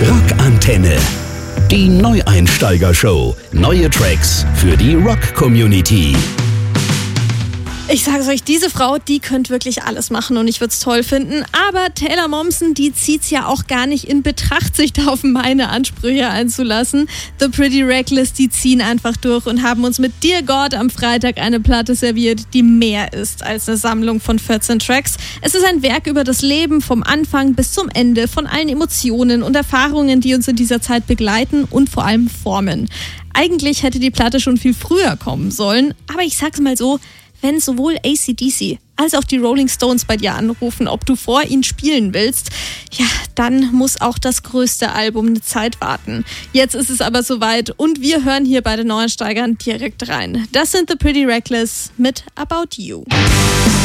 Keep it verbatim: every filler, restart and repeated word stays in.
Rockantenne. Die Neueinsteiger-Show. Neue Tracks für die Rock-Community. Ich sage euch, diese Frau, die könnte wirklich alles machen und ich würde es toll finden. Aber Taylor Momsen, die zieht es ja auch gar nicht in Betracht, sich da auf meine Ansprüche einzulassen. The Pretty Reckless, die ziehen einfach durch und haben uns mit Dear God am Freitag eine Platte serviert, die mehr ist als eine Sammlung von vierzehn Tracks. Es ist ein Werk über das Leben vom Anfang bis zum Ende, von allen Emotionen und Erfahrungen, die uns in dieser Zeit begleiten und vor allem formen. Eigentlich hätte die Platte schon viel früher kommen sollen, aber ich sag's mal so, wenn sowohl A C D C als auch die Rolling Stones bei dir anrufen, ob du vor ihnen spielen willst, ja, dann muss auch das größte Album eine Zeit warten. Jetzt ist es aber soweit und wir hören hier bei den Neueinsteigern direkt rein. Das sind The Pretty Reckless mit About You.